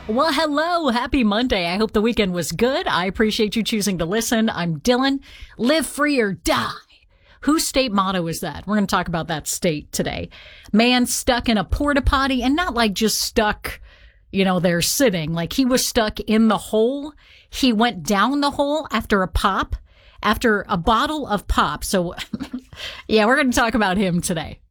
Well, hello. Happy Monday. I hope the weekend was good. I appreciate you choosing to listen. I'm Dylan. Live free or die. Whose state motto is that? We're going to talk about that state today. Man stuck in a porta potty, and not like just stuck, there sitting. Like he was stuck in the hole. He went down the hole after a bottle of pop. So yeah, we're going to talk about him today.